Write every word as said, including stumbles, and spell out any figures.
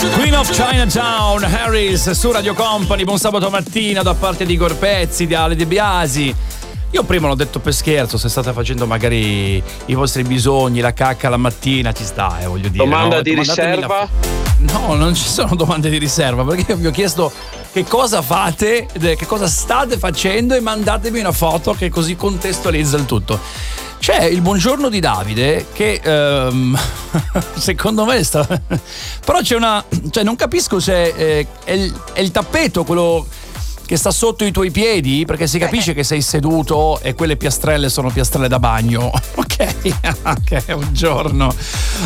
Queen of Chinatown, Harris su Radio Company. Buon sabato mattina da parte di Igor Pezzi, di Ale De Biasi. Io prima l'ho detto per scherzo, se state facendo magari i vostri bisogni, la cacca la mattina, ci sta, eh, voglio dire. Domanda no? di riserva? La... No, non ci sono domande di riserva, perché io vi ho chiesto che cosa fate, che cosa state facendo e mandatemi una foto che così contestualizza il tutto. C'è il buongiorno di Davide che ehm, secondo me sta... però c'è una... cioè non capisco se eh, è, il, è il tappeto quello che sta sotto i tuoi piedi, perché si capisce che sei seduto e quelle piastrelle sono piastrelle da bagno. Ok, ok, buongiorno.